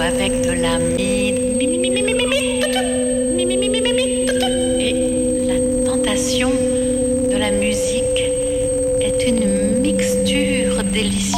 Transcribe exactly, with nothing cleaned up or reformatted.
avec de la mi, mi, mi, mi, mi, mi, mi, mi, tutu, mi, mi, mi, mi, mi, mi, tutu. Et la tentation de la musique est une mixture délicieuse